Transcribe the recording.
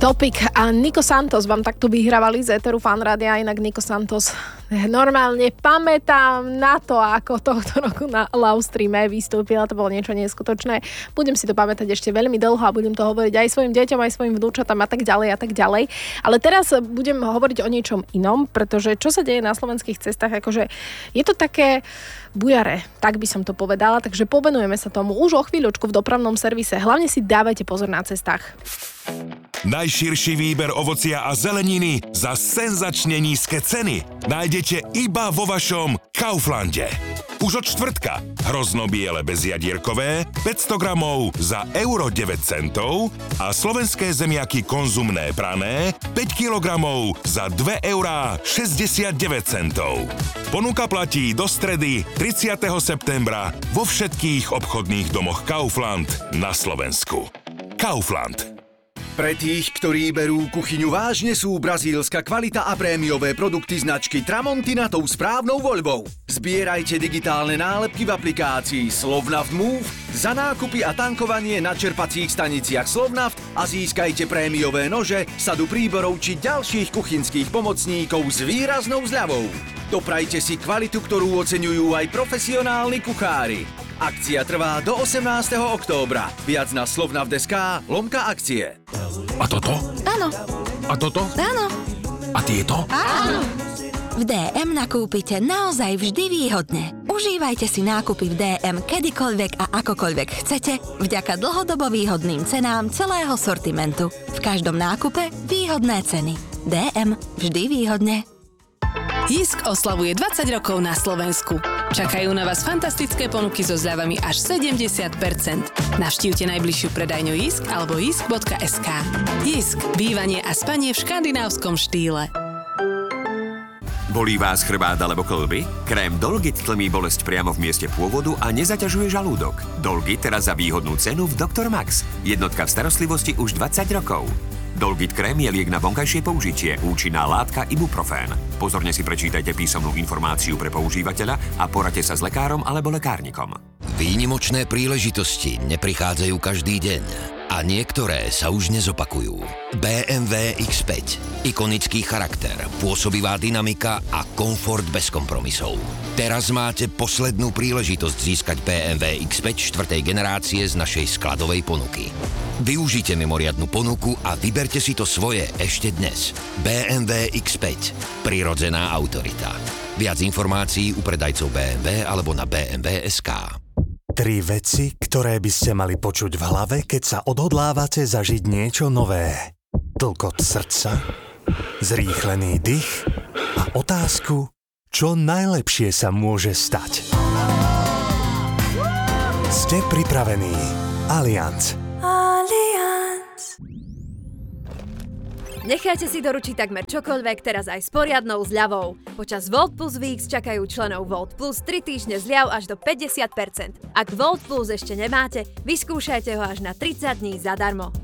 Topik a Nico Santos vám takto vyhrávali z Eteru Fanrádia, inak Nico Santos normálne pamätám na to, ako tohto roku na Livestreame vystúpila, to bolo niečo neskutočné. Budem si to pamätať ešte veľmi dlho a budem to hovoriť aj svojim deťom, aj svojim vnúčatám a tak ďalej a tak ďalej. Ale teraz budem hovoriť o niečom inom, pretože čo sa deje na slovenských cestách, akože je to také bujare, tak by som to povedala, takže povenujeme sa tomu už o chvíľočku v dopravnom servise. Hlavne si dávajte pozor na cestách. Najširší výber ovocia a zeleniny za senzačne nízke ceny nájdete iba vo vašom Kauflande. Už od štvrtka hroznobiele bezjadierkové 500 gramov za euro 9 centov a slovenské zemiaky konzumné prané 5 kilogramov za 2 eurá 69 centov. Ponuka platí do stredy 30. septembra vo všetkých obchodných domoch Kaufland na Slovensku. Kaufland. Pre tých, ktorí berú kuchyňu vážne, sú brazílska kvalita a prémiové produkty značky Tramontina tou správnou voľbou. Zbierajte digitálne nálepky v aplikácii Slovnaft Move za nákupy a tankovanie na čerpacích staniciach Slovnaft a získajte prémiové nože, sadu príborov či ďalších kuchynských pomocníkov s výraznou zľavou. Doprajte si kvalitu, ktorú oceňujú aj profesionálni kuchári. Akcia trvá do 18. októbra. Viac na slovnaft.sk/akcie. A toto? Áno. A toto? Áno. A tieto? Áno. V DM nakúpite naozaj vždy výhodne. Užívajte si nákupy v DM kedykoľvek a akokoľvek chcete vďaka dlhodobo výhodným cenám celého sortimentu. V každom nákupe výhodné ceny. DM vždy výhodne. Jisk oslavuje 20 rokov na Slovensku. Čakajú na vás fantastické ponuky so zľavami až 70%. Navštívte najbližšiu predajňu Jisk alebo jisk.sk. Jisk. Bývanie a spanie v škandinávskom štýle. Bolí vás chrbát alebo kĺby? Krém Dolgit tlmí bolesť priamo v mieste pôvodu a nezaťažuje žalúdok. Dolgit teraz za výhodnú cenu v Dr. Max. Jednotka v starostlivosti už 20 rokov. Dolgit krém je liek na vonkajšie použitie, účinná látka ibuprofén. Pozorne si prečítajte písomnú informáciu pre používateľa a poradte sa s lekárom alebo lekárnikom. Výnimočné príležitosti neprichádzajú každý deň a niektoré sa už nezopakujú. BMW X5. Ikonický charakter, pôsobivá dynamika a komfort bez kompromisov. Teraz máte poslednú príležitosť získať BMW X5 4. generácie z našej skladovej ponuky. Využite mimoriadnu ponuku a vyberte si to svoje ešte dnes. BMW X5. Prirodzená autorita. Viac informácií u predajcov BMW alebo na bmw.sk. 3 veci, ktoré by ste mali počuť v hlave, keď sa odhodlávate zažiť niečo nové. Tlkot srdca, zrýchlený dych a otázku, čo najlepšie sa môže stať. Ste pripravení? Allianz. Nechajte si doručiť takmer čokoľvek teraz aj s poriadnou zľavou. Počas Volt Plus Weeks čakajú členov Volt Plus 3 týždne zľav až do 50%. Ak Volt Plus ešte nemáte, vyskúšajte ho až na 30 dní zadarmo.